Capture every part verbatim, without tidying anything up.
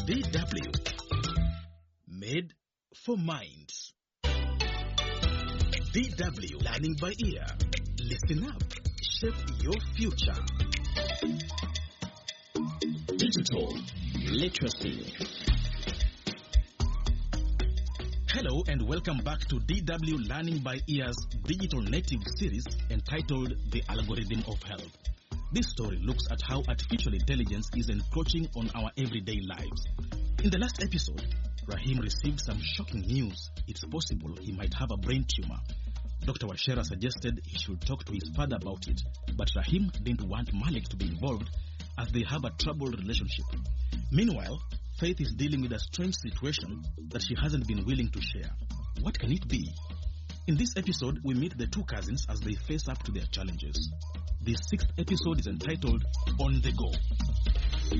D W. Made for minds. D W. Learning by ear. Listen up. Shape your future. Digital literacy. Hello and welcome back to D W Learning by Ear's digital native series entitled The Algorithm of Health. This story looks at how artificial intelligence is encroaching on our everyday lives. In the last episode, Rahim received some shocking news. It's possible he might have a brain tumor. Doctor Wachera suggested he should talk to his father about it, but Rahim didn't want Malik to be involved as they have a troubled relationship. Meanwhile, Faith is dealing with a strange situation that she hasn't been willing to share. What can it be? In this episode, we meet the two cousins as they face up to their challenges. The sixth episode is entitled On the Go.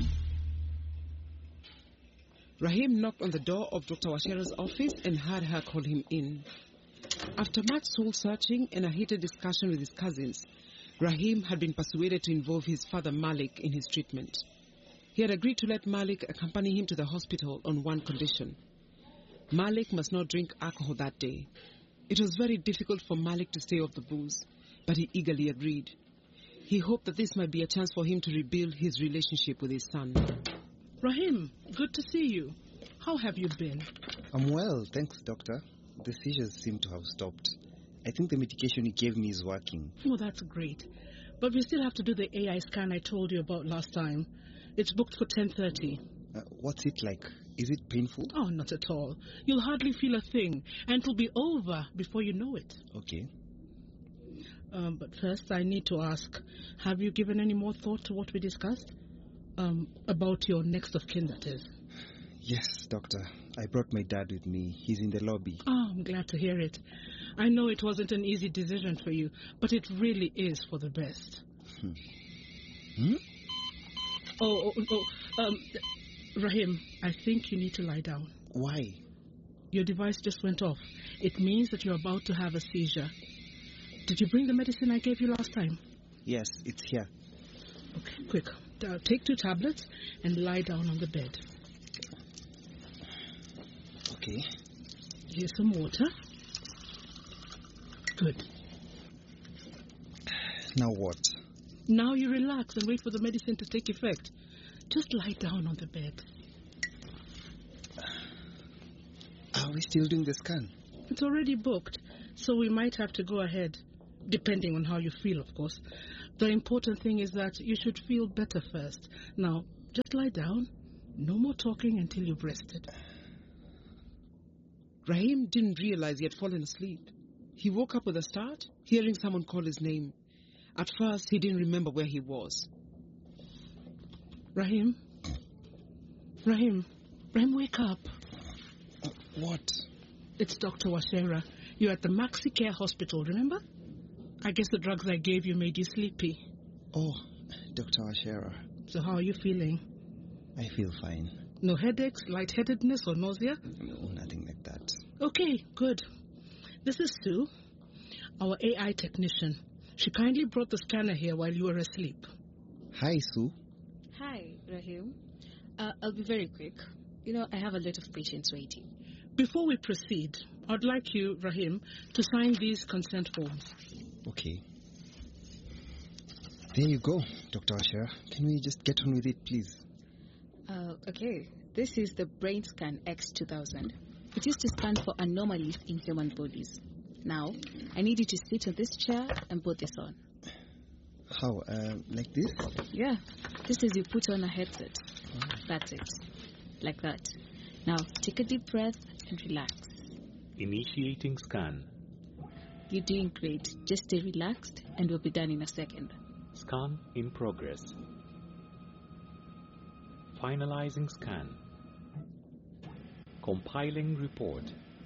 Rahim knocked on the door of Doctor Wachera's office and heard her call him in. After much soul-searching and a heated discussion with his cousins, Rahim had been persuaded to involve his father Malik in his treatment. He had agreed to let Malik accompany him to the hospital on one condition. Malik must not drink alcohol that day. It was very difficult for Malik to stay off the booze, but he eagerly agreed. He hoped that this might be a chance for him to rebuild his relationship with his son. Rahim, good to see you. How have you been? I'm well, thanks, Doctor. The seizures seem to have stopped. I think the medication you gave me is working. Oh, that's great. But we still have to do the A I scan I told you about last time. It's booked for ten thirty. Uh, what's it like? Is it painful? Oh, not at all. You'll hardly feel a thing, and it'll be over before you know it. Okay. Um, but first, I need to ask, have you given any more thought to what we discussed? Um, about your next of kin, that is. Yes, Doctor. I brought my dad with me. He's in the lobby. Oh, I'm glad to hear it. I know it wasn't an easy decision for you, but it really is for the best. Hmm? Hmm? Oh, oh, oh um, Rahim, I think you need to lie down. Why? Your device just went off. It means that you're about to have a seizure. Did you bring the medicine I gave you last time? Yes, it's here. Okay, quick. Uh, take two tablets and lie down on the bed. Okay. Here's some water. Good. Now what? Now you relax and wait for the medicine to take effect. Just lie down on the bed. Are we still doing the scan? It's already booked, so we might have to go ahead, depending on how you feel, of course. The important thing is that you should feel better first. Now, just lie down. No more talking until you've rested. Rahim didn't realize he had fallen asleep. He woke up with a start, hearing someone call his name. At first, he didn't remember where he was. Rahim? Rahim? Rahim, wake up. Uh, what? It's Doctor Wachera. You're at the Maxi Care Hospital, remember? I guess the drugs I gave you made you sleepy. Oh, Doctor Wachera. So how are you feeling? I feel fine. No headaches, lightheadedness, or nausea? No, nothing like that. Okay, good. This is Sue, our A I technician. She kindly brought the scanner here while you were asleep. Hi, Sue. Hi, Rahim. Uh, I'll be very quick. You know, I have a lot of patients waiting. Before we proceed, I'd like you, Rahim, to sign these consent forms. Okay. There you go, Doctor Wachera. Can we just get on with it, please? Uh, okay. This is the BrainScan X two thousand. It used to scan for anomalies in human bodies. Now, I need you to sit on this chair and put this on. How? Uh, like this? Yeah. Just as you put on a headset. Oh. That's it. Like that. Now, take a deep breath and relax. Initiating scan. You're doing great. Just stay relaxed and we'll be done in a second. Scan in progress. Finalizing scan. Compiling report.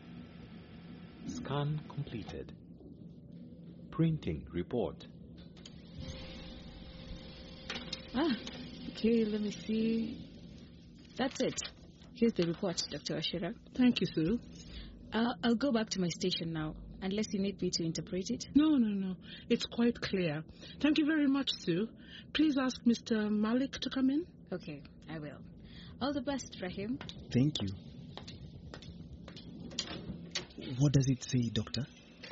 Scan completed. Printing report. Ah, okay, let me see. That's it. Here's the report, Doctor Wachera. Thank you, Sue. Uh, I'll go back to my station now, unless you need me to interpret it. No, no, no. It's quite clear. Thank you very much, Sue. Please ask Mister Malik to come in. Okay, I will. All the best, Rahim. Thank you. What does it say, doctor?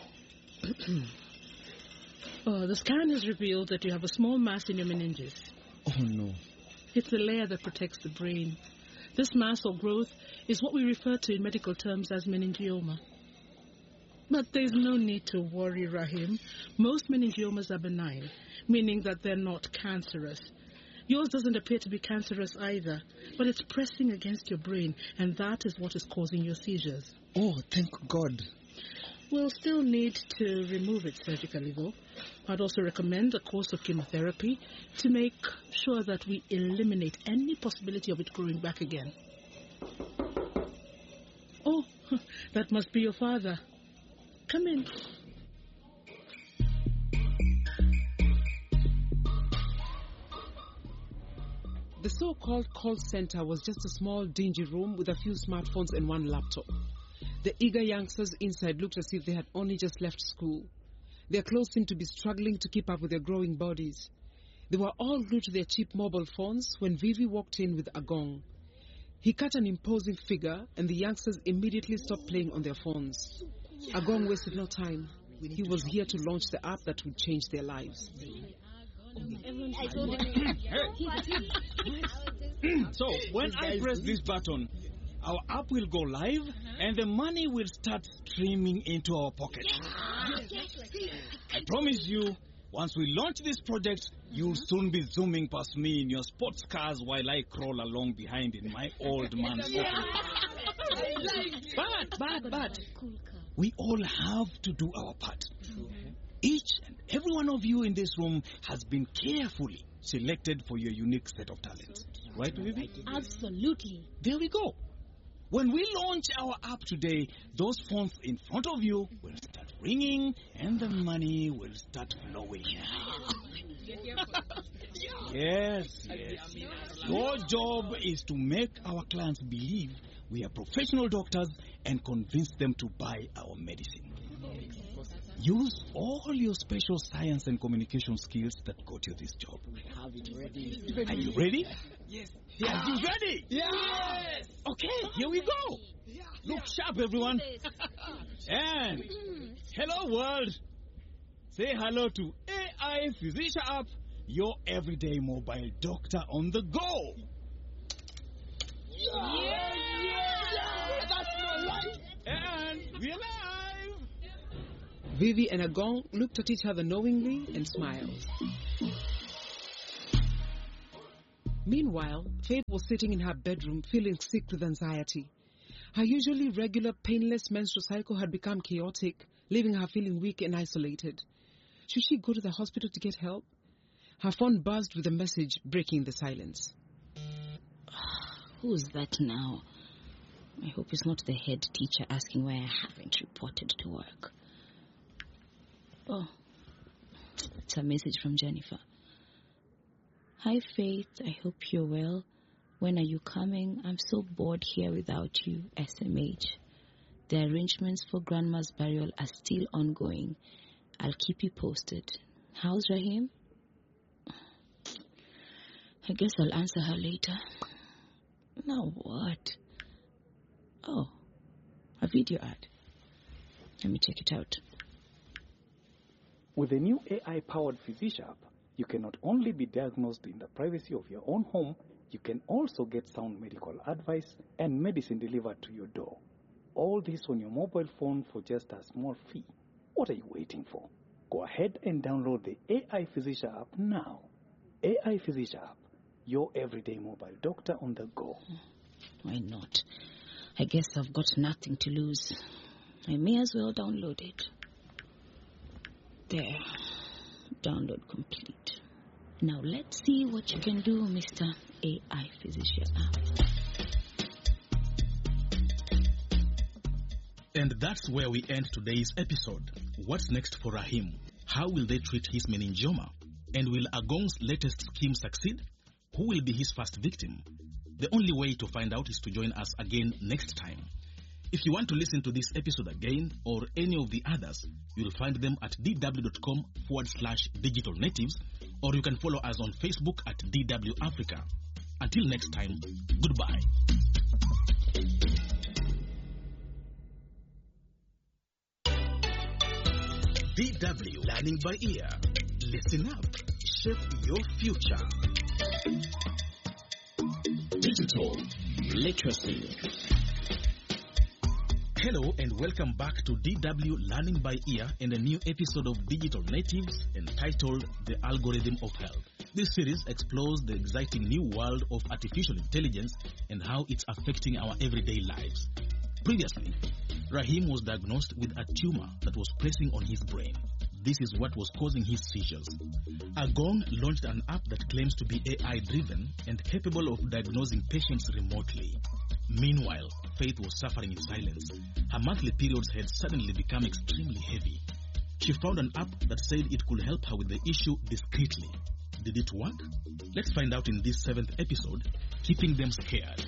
Oh, the scan has revealed that you have a small mass in your meninges. Oh, no. It's the layer that protects the brain. This mass or growth is what we refer to in medical terms as meningioma. But there's no need to worry, Rahim. Most meningiomas are benign, meaning that they're not cancerous. Yours doesn't appear to be cancerous either, but it's pressing against your brain, and that is what is causing your seizures. Oh, thank God. We'll still need to remove it surgically, though. I'd also recommend a course of chemotherapy to make sure that we eliminate any possibility of it growing back again. Oh, that must be your father. Come in. The so-called call center was just a small, dingy room with a few smartphones and one laptop. The eager youngsters inside looked as if they had only just left school. Their clothes seemed to be struggling to keep up with their growing bodies. They were all glued to their cheap mobile phones when Vivi walked in with Agong. He cut an imposing figure, and the youngsters immediately stopped playing on their phones. Agong wasted no time. He was here to launch the app that would change their lives. So, when I press this button, our app will go live and the money will start streaming into our pockets. I promise you, once we launch this project, you'll soon be zooming past me in your sports cars while I crawl along behind in my old man's office. But, but, but, we all have to do our part. Each and every one of you in this room has been carefully selected for your unique set of talents. Right, Vivi? Absolutely. There we go. When we launch our app today, those phones in front of you will start ringing and the money will start flowing. Yes, yes. Your job is to make our clients believe we are professional doctors and convince them to buy our medicine. Use all your special science and communication skills that got you this job. We have it ready. Are you ready? Yes. Are you ready? Yes. Okay, here we go. Look sharp, everyone. And hello, world. Say hello to A I Physician App, your everyday mobile doctor on the go. Yeah. Yeah. That's my life. And we're live. Vivi and Agong looked at each other knowingly and smiled. Meanwhile, Faith was sitting in her bedroom feeling sick with anxiety. Her usually regular, painless menstrual cycle had become chaotic, leaving her feeling weak and isolated. Should she go to the hospital to get help? Her phone buzzed with a message breaking the silence. Who's that now? I hope it's not the head teacher asking why I haven't reported to work. Oh, it's a message from Jennifer. Hi, Faith. I hope you're well. When are you coming? I'm so bored here without you. S M H. The arrangements for Grandma's burial are still ongoing. I'll keep you posted. How's Rahim? I guess I'll answer her later. Now what? Oh, a video ad. Let me check it out. With the new A I-powered Physician app, you can not only be diagnosed in the privacy of your own home, you can also get sound medical advice and medicine delivered to your door. All this on your mobile phone for just a small fee. What are you waiting for? Go ahead and download the A I Physician app now. A I Physician app, your everyday mobile doctor on the go. Why not? I guess I've got nothing to lose. I may as well download it. There. Download complete. Now let's see what you can do, Mister A I Physician app. And that's where we end today's episode. What's next for Rahim? How will they treat his meningioma? And will Agong's latest scheme succeed? Who will be his first victim? The only way to find out is to join us again next time. If you want to listen to this episode again or any of the others, you'll find them at dw.com forward slash digital natives, or you can follow us on Facebook at D W Africa. Until next time, goodbye. D W Learning by Ear. Listen up. Shape your future. Digital literacy. Hello and welcome back to D W Learning by Ear and a new episode of Digital Natives entitled The Algorithm of Health. This series explores the exciting new world of artificial intelligence and how it's affecting our everyday lives. Previously, Rahim was diagnosed with a tumor that was pressing on his brain. This is what was causing his seizures. Agong launched an app that claims to be A I-driven and capable of diagnosing patients remotely. Meanwhile, Faith was suffering in silence. Her monthly periods had suddenly become extremely heavy. She found an app that said it could help her with the issue discreetly. Did it work? Let's find out in this seventh episode, Keeping Them Scared.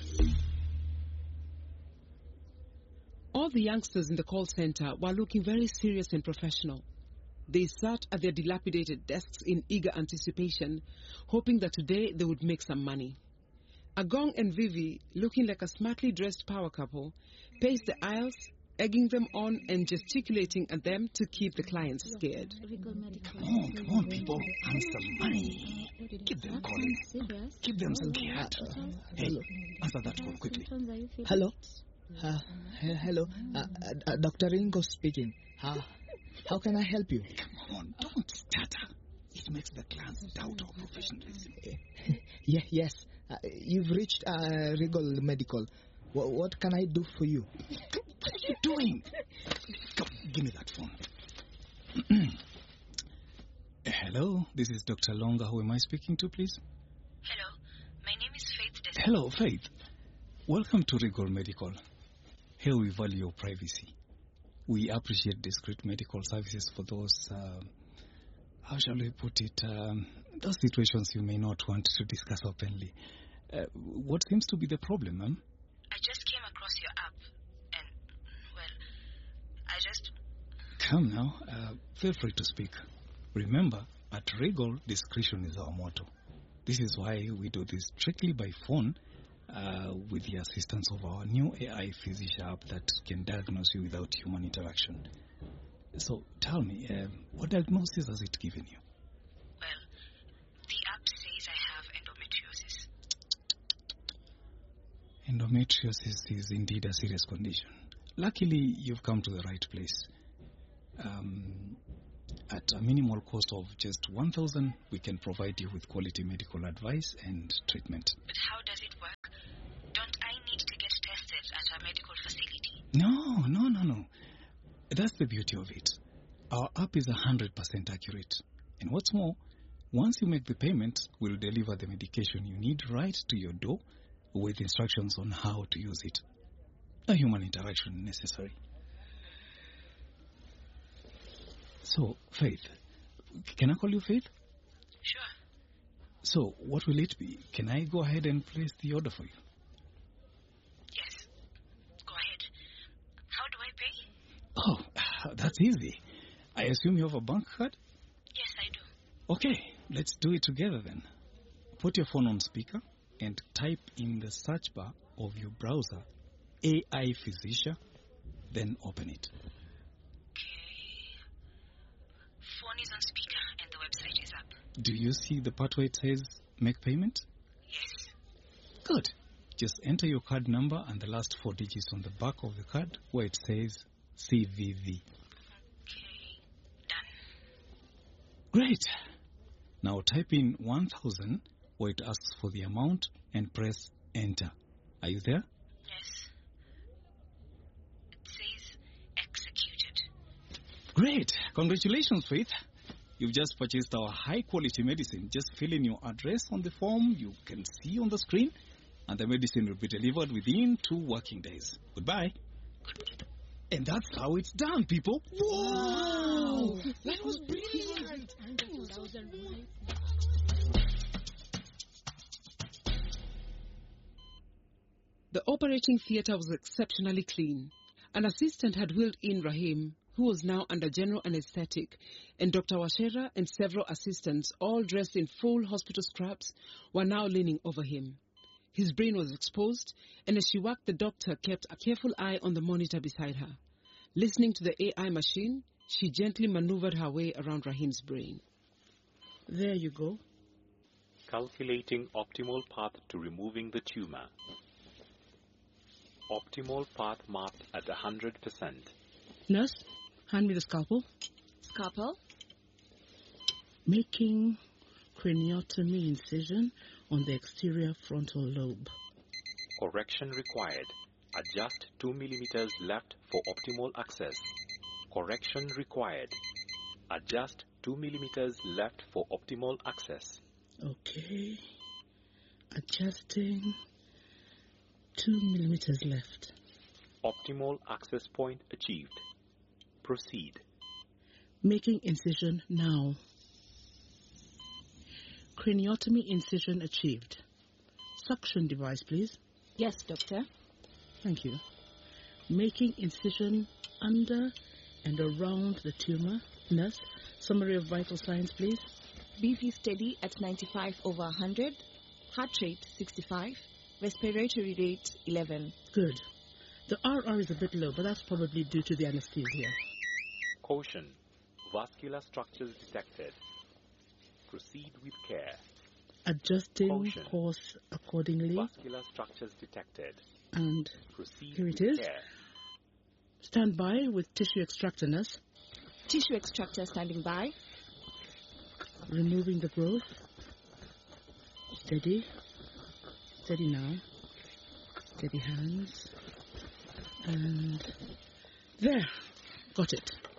All the youngsters in the call center were looking very serious and professional. They sat at their dilapidated desks in eager anticipation, hoping that today they would make some money. Agong and Vivi, looking like a smartly dressed power couple, paced the aisles, egging them on and gesticulating at them to keep the clients scared. Come on, come on, people. Answer money. Keep them calling. Keep them scared. Hey, answer that call quickly. Hello? Uh, he- hello? Uh, uh, uh, Doctor Ringo speaking. Uh, how can I help you? Come on, don't stutter. It makes the clients doubt our professionalism. Yeah, yes. Uh, you've reached uh, Regal Medical. W- what can I do for you? What are you doing? Come, give me that phone. Hello, this is Doctor Longa. Who am I speaking to, please? Hello, my name is Faith Des- Hello, Faith. Welcome to Regal Medical. Here we value your privacy. We appreciate discreet medical services for those, uh, how shall we put it, um, those situations you may not want to discuss openly. Uh, what seems to be the problem, ma'am? I just came across your app, and, well, I just... Come now, uh, feel free to speak. Remember, at Regal, discretion is our motto. This is why we do this strictly by phone, uh, with the assistance of our new A I physician app that can diagnose you without human interaction. So, tell me, uh, what diagnosis has it given you? Well, the app says I have endometriosis. Endometriosis is indeed a serious condition. Luckily, you've come to the right place. Um, at a minimal cost of just one thousand dollars, we can provide you with quality medical advice and treatment. But how does it work? Don't I need to get tested at a medical facility? No, no, no, no. That's the beauty of it. Our app is one hundred percent accurate. And what's more, once you make the payment, we'll deliver the medication you need right to your door with instructions on how to use it. No human interaction necessary. So, Faith, can I call you Faith? Sure. So, what will it be? Can I go ahead and place the order for you? Yes. Go ahead. How do I pay? Oh, that's easy. I assume you have a bank card? Yes, I do. Okay, let's do it together then. Put your phone on speaker and type in the search bar of your browser A I Physician, then open it. Phone is on speaker and the website is up. Do you see the part where it says make payment? Yes. Good. Just enter your card number and the last four digits on the back of the card where it says C V V. Okay, done. Great. Now type in one thousand where it asks for the amount and press enter. Are you there? Yes. It says executed. Great. Congratulations, Faith. You've just purchased our high-quality medicine. Just fill in your address on the form you can see on the screen, and the medicine will be delivered within two working days. Goodbye. And that's how it's done, people. Whoa! That was brilliant! The operating theatre was exceptionally clean. An assistant had wheeled in Rahim, who was now under general anesthetic, and Doctor Washera and several assistants, all dressed in full hospital scrubs, were now leaning over him. His brain was exposed, and as she worked, the doctor kept a careful eye on the monitor beside her. Listening to the A I machine, she gently maneuvered her way around Rahim's brain. There you go. Calculating optimal path to removing the tumor. Optimal path mapped at one hundred percent. Nurse, hand me the scalpel. Scalpel? Making craniotomy incision on the exterior frontal lobe. Correction required. Adjust two millimeters left for optimal access. Correction required. Adjust two millimeters left for optimal access. Okay. Adjusting two millimeters left. Optimal access point achieved. Proceed. Making incision now. Craniotomy incision achieved. Suction device, please. Yes, doctor. Thank you. Making incision under and around the tumor. Nurse, summary of vital signs, please. B P steady at ninety-five over one hundred. Heart rate sixty-five. Respiratory rate eleven. Good. The R R is a bit low, but that's probably due to the anesthesia. Caution. Vascular structures detected. Proceed with care. Adjusting Caution. course accordingly. Vascular structures detected. And Proceed here it with is. care. Stand by with tissue extractor, nurse. Tissue extractor standing by. Removing the growth. Steady. Steady now. Steady hands. And there. Got it.